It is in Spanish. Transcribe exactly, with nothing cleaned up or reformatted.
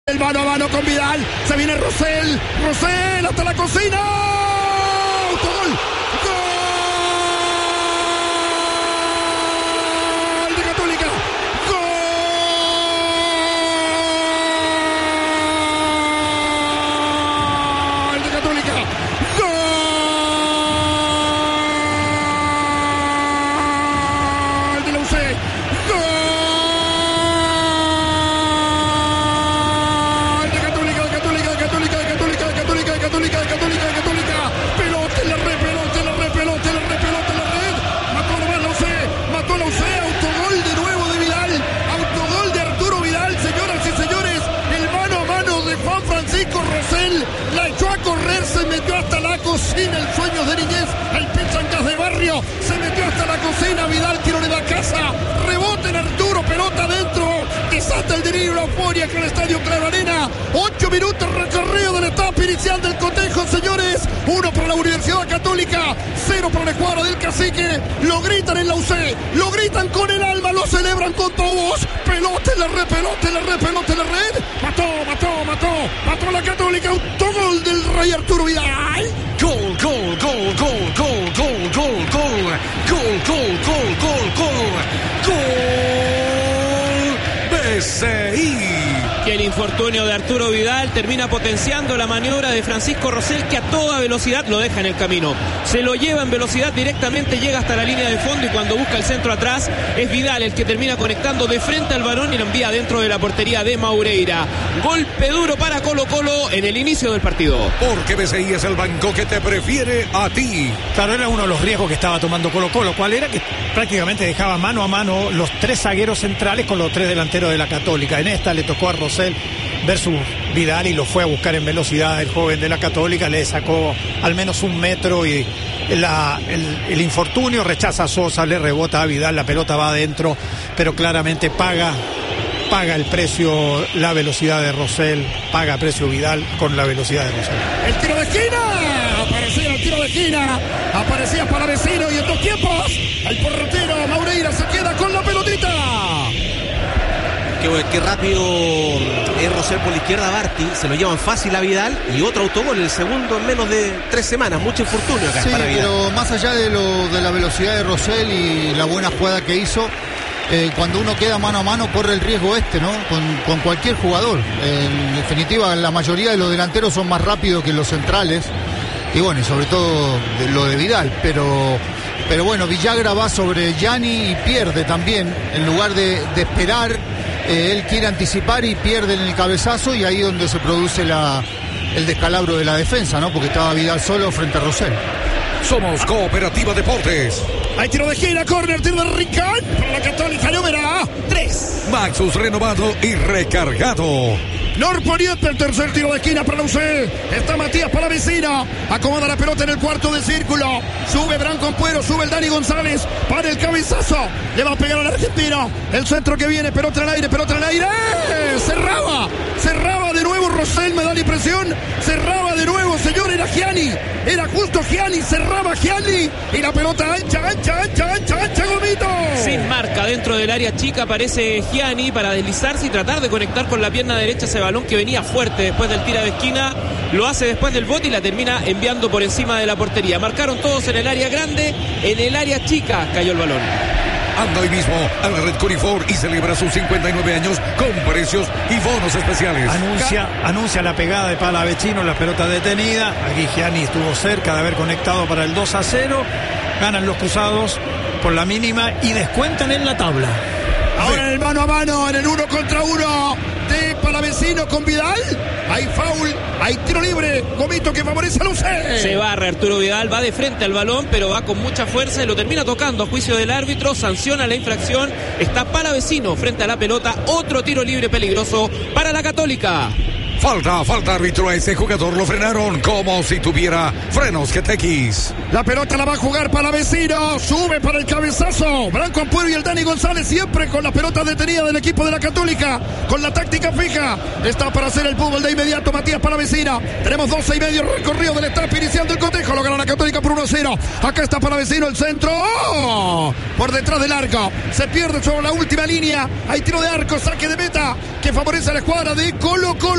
El mano a mano con Vidal. Se viene Rosell. Rosell hasta la cocina. ¡Autogol! ¡Gol de Católica! ¡Gol de Católica! ¡Gol de la U C! ¡Gol! Católica, Católica, Católica, pelota en la red, pelota en la red, pelota en la red, pelota en la red, mató nomás la U C, mató la U C, autogol de nuevo de Vidal, autogol de Arturo Vidal, señoras y señores, el mano a mano de Juan Francisco Rosell, la echó a correr, se metió hasta la cocina, el sueño de niñez, el pichancas de barrio, se metió hasta la cocina, Vidal tiro de la casa, rebote en Arturo, pelota adentro, desata el delirio, la euforia con el estadio Claro Arena, ocho minutos recorrido del etapa inicial del cotejo, señores, uno para la Universidad Católica, cero para la escuadra del Cacique, lo gritan en la U C, lo gritan con el alma, lo celebran con todos, pelota en la red, pelota en la red, pelota en la red, mató, mató, mató, mató la Católica, autogol del Rey Arturo Vidal. Gol, gol, gol, gol, gol, gol, gol, gol, gol, gol, gol, gol, gol, gol, B C I. Que el infortunio de Arturo Vidal termina potenciando la maniobra de Francisco Rosell, que a toda velocidad lo deja en el camino. Se lo lleva en velocidad directamente, llega hasta la línea de fondo y cuando busca el centro atrás es Vidal el que termina conectando de frente al balón y lo envía dentro de la portería de Maureira. Golpe duro para Colo Colo en el inicio del partido. Porque B C I es el banco que te prefiere a ti. Claro, era uno de los riesgos que estaba tomando Colo Colo. ¿Cuál era? Que prácticamente dejaba mano a mano los tres zagueros centrales con los tres delanteros de la Católica. En esta le tocó a Rosell versus Vidal y lo fue a buscar en velocidad el joven de la Católica, le sacó al menos un metro y la, el, el infortunio, rechaza a Sosa, le rebota a Vidal, la pelota va adentro, pero claramente paga paga el precio la velocidad de Rosell, paga precio Vidal con la velocidad de Rosell. El tiro de esquina, aparecía el tiro de esquina, aparecía para Vecino y en dos tiempos el portero Maureira se queda con la pelotita. Qué, qué rápido es Rosell por la izquierda, Barti, se lo llevan fácil a Vidal y otro autogol, el segundo en menos de tres semanas, mucho infortunio acá sí, para Vidal. Pero más allá de, lo, de la velocidad de Rosell y la buena jugada que hizo, eh, cuando uno queda mano a mano corre el riesgo este, ¿no? Con, con cualquier jugador. Eh, en definitiva, la mayoría de los delanteros son más rápidos que los centrales y bueno, y sobre todo de lo de Vidal, pero... Pero bueno, Villagra va sobre Gianni y pierde también, en lugar de, de esperar, eh, él quiere anticipar y pierde en el cabezazo y ahí es donde se produce la, el descalabro de la defensa, ¿no? Porque estaba Vidal solo frente a Rosell. Somos Cooperativa Deportes. Hay tiro de esquina, córner, tiro de Rincón, para la Católica número tres. Maxus renovado y recargado. Norponiente, el tercer tiro de esquina para la U C. Está Matías para Vecino. Acomoda la pelota en el cuarto de círculo. Sube Branco Ampuero, sube el Dani González. Para el cabezazo. Le va a pegar al argentino. El centro que viene, pelota en el aire, pelota en el aire. Cerraba. Cerraba de nuevo Rosell, me da la impresión. Cerraba de nuevo, señor, era Gianni. Era justo Gianni, cerraba Gianni. Y la pelota ancha, ancha, ancha, ancha, ancha, Gomito. Sin marca dentro del área chica aparece Gianni para deslizarse y tratar de conectar con la pierna derecha ese balón que venía fuerte después del tiro de esquina. Lo hace después del bote y la termina enviando por encima de la portería. Marcaron todos en el área grande, en el área chica cayó el balón. Anda hoy mismo a la red Corifor y celebra sus cincuenta y nueve años con precios y bonos especiales. Anuncia, anuncia la pegada de Palavecino, la pelota detenida. Aquí Gianni estuvo cerca de haber conectado para el dos a cero. Ganan los cruzados por la mínima y descuentan en la tabla. Ahora en el mano a mano, en el uno contra uno de Palavecino con Vidal. Hay foul, hay tiro libre. Gomito que favorece a la U C. Se barre Arturo Vidal, va de frente al balón, pero va con mucha fuerza y lo termina tocando a juicio del árbitro. Sanciona la infracción. Está Palavecino frente a la pelota. Otro tiro libre peligroso para la Católica. Falta, falta árbitro a ese jugador, lo frenaron como si tuviera frenos G T X. La pelota la va a jugar para Vecino, sube para el cabezazo, Branco Ampuero y el Dani González siempre con la pelota detenida del equipo de la Católica, con la táctica fija, está para hacer el fútbol de inmediato Matías Palavecino. Tenemos doce y medio recorrido del etapa inicial del cotejo, lo gana la Católica por uno a cero, acá está Palavecino, el centro, ¡oh! Por detrás del arco, se pierde sobre la última línea, hay tiro de arco, saque de meta, que favorece a la escuadra de Colo Colo.